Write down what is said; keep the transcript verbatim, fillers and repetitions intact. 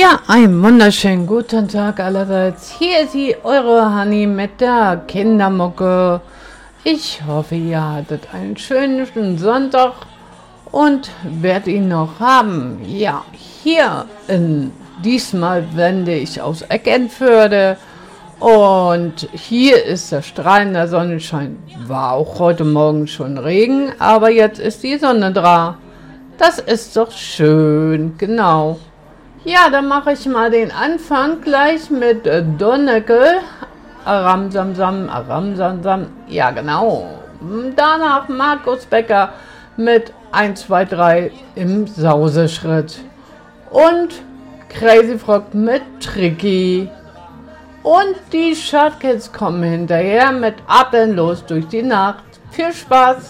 Ja, einen wunderschönen guten Tag allerseits. Hier ist sie, eure Honey mit der Kindermucke. Ich hoffe, ihr hattet einen schönen Sonntag und werdet ihn noch haben. Ja, hier in, diesmal wende ich aus Eckernförde und hier ist der strahlende Sonnenschein. War auch heute Morgen schon Regen, aber jetzt ist die Sonne da. Das ist doch schön, genau. Ja, dann mache ich mal den Anfang gleich mit äh, Donnecke. Aramsamsam, Aramsamsam, ja genau. Danach Markus Becker mit eins, zwei, drei im Sauseschritt. Und Crazy Frog mit Tricky. Und die Shortkids kommen hinterher mit Atemlos durch die Nacht. Viel Spaß!